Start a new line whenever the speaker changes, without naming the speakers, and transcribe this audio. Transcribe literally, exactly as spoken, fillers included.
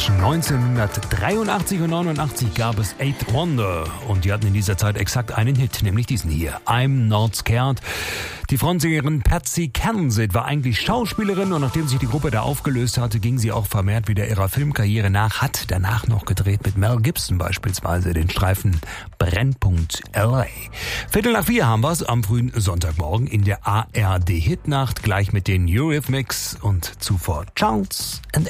Zwischen neunzehnhundertdreiundachtzig und neunundachtzig gab es Eighth Wonder und die hatten in dieser Zeit exakt einen Hit, nämlich diesen hier, I'm Not Scared. Die Frontsängerin Patsy Kensit war eigentlich Schauspielerin und nachdem sich die Gruppe da aufgelöst hatte, ging sie auch vermehrt wieder ihrer Filmkarriere nach, hat danach noch gedreht mit Mel Gibson beispielsweise den Streifen Brennpunkt L A. Viertel nach vier haben wir's am frühen Sonntagmorgen in der A R D Hitnacht, gleich mit den Eurythmics und zuvor Charles and